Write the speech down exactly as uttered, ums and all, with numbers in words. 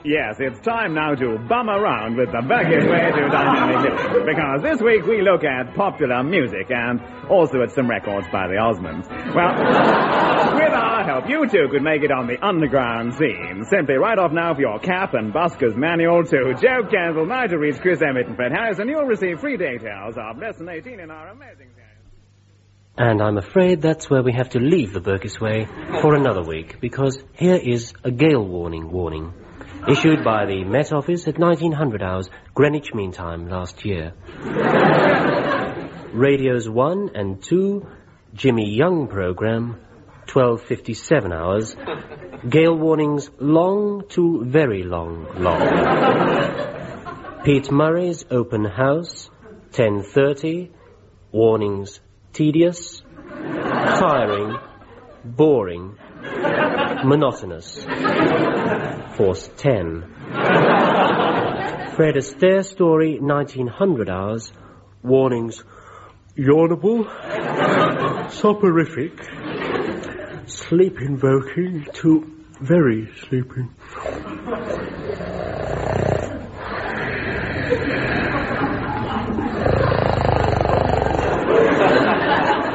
Yes, it's time now to bum around with the Burkitt's Way to Dynamic Living, because this week we look at popular music and also at some records by the Osmonds. Well, with our help, you too could make it on the underground scene. Simply write off now for your cap and busker's manual to Joe Kendall, now to reach Chris Emmett and Fred Harris, and you'll receive free details of Lesson eighteen in our amazing series. And I'm afraid that's where we have to leave the Burkitt's Way for another week, because here is a gale warning warning. Issued by the Met Office at nineteen hundred hours, Greenwich Mean Time, last year. Radios one and two, Jimmy Young program, twelve fifty-seven hours. Gale warnings long to very long, long. Pete Murray's open house, ten thirty. Warnings tedious, tiring, boring, monotonous. Force ten. Fred Astaire story, nineteen hundred hours. Warnings yawnable, soporific, sleep-invoking to very sleeping.